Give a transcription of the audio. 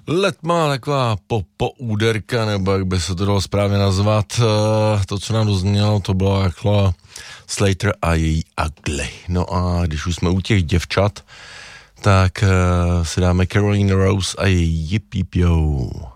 Letma, taková poúderka, nebo jak by se to dalo správně nazvat. To, co nám doznělo, to bylo jako Slater a její Ugly. No a když už jsme u těch děvčat, tak si dáme Caroline Rose a její Yip Yip Yo.